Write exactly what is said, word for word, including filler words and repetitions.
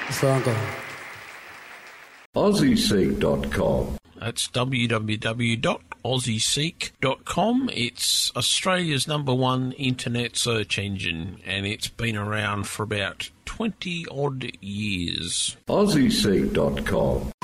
for Uncle. Aussie Seek dot com. That's w w w dot aussie seek dot com. It's Australia's number one internet search engine, and it's been around for about twenty odd years. Aussie Seek dot com.